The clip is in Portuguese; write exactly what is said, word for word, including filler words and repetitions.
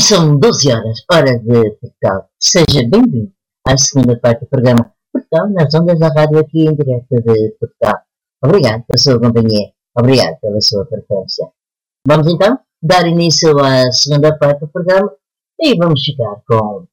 São doze horas, hora de Portugal. Seja bem-vindo à segunda parte do programa Portugal nas ondas da rádio aqui em direto de Portugal. Obrigado pela sua companhia, obrigado pela sua preferência. Vamos então dar início à segunda parte do programa e vamos ficar com